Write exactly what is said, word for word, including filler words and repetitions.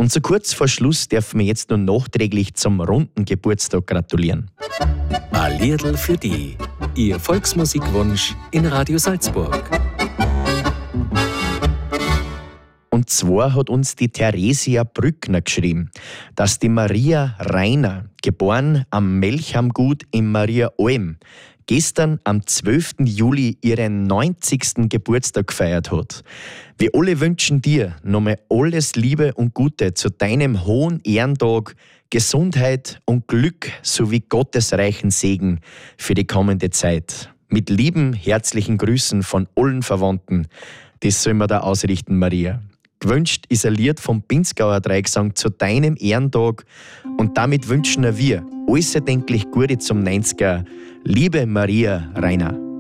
Und so kurz vor Schluss dürfen wir jetzt nur nachträglich zum runden Geburtstag gratulieren. Ein Liedl für die. Ihr Volksmusikwunsch in Radio Salzburg. Und zwar hat uns die Theresia Brückner geschrieben, dass die Maria Rainer, geboren am Melchamgut in Maria Alm, gestern am zwölften Juli ihren neunzigsten Geburtstag gefeiert hat. Wir alle wünschen dir nochmal alles Liebe und Gute zu deinem hohen Ehrentag, Gesundheit und Glück sowie gottesreichen Segen für die kommende Zeit. Mit lieben, herzlichen Grüßen von allen Verwandten. Das soll man da ausrichten, Maria. Gewünscht ist ein Lied vom Pinzgauer Dreigesang zu deinem Ehrentag und damit wünschen wir alles erdenklich Gute zum neunziger. Liebe Maria Rainer.